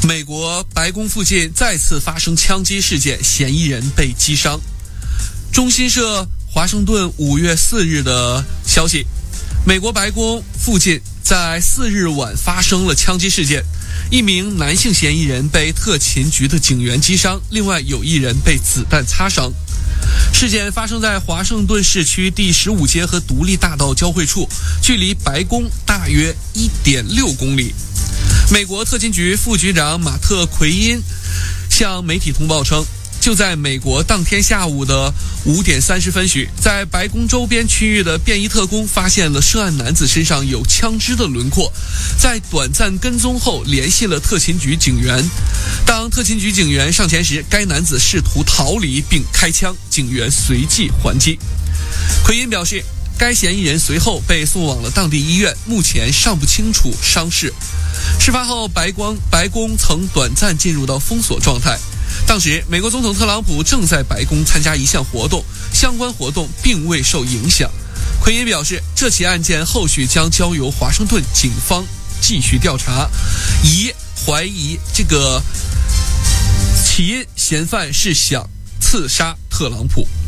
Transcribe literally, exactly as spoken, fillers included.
美国白宫附近再次发生枪击事件，嫌疑人被击伤。中新社华盛顿五月四日的消息，美国白宫附近在四日晚发生了枪击事件，一名男性嫌疑人被特勤局的警员击伤，另外有一人被子弹擦伤。事件发生在华盛顿市区第十五街和独立大道交汇处，距离白宫大约 一点六公里。美国特勤局副局长马特·奎因向媒体通报称，就在美国当天下午的五点三十分许，在白宫周边区域的便衣特工发现了涉案男子身上有枪支的轮廓，在短暂跟踪后联系了特勤局警员。当特勤局警员上前时，该男子试图逃离并开枪，警员随即还击。奎因表示，该嫌疑人随后被送往了当地医院，目前尚不清楚伤势。事发后，白宫白宫曾短暂进入到封锁状态。当时，美国总统特朗普正在白宫参加一项活动，相关活动并未受影响。奎因表示，这起案件后续将交由华盛顿警方继续调查，疑怀疑这个起因嫌犯是想刺杀特朗普。